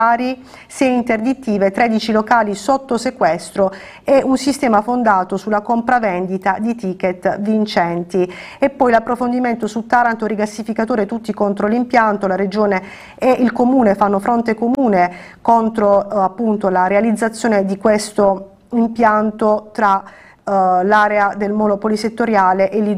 6 interdittive, 13 locali sotto sequestro e un sistema fondato sulla compravendita di ticket vincenti. E poi l'approfondimento su Taranto, rigassificatore tutti contro l'impianto, la Regione e il Comune fanno fronte comune contro appunto la realizzazione di questo impianto tra l'area del molo polisettoriale e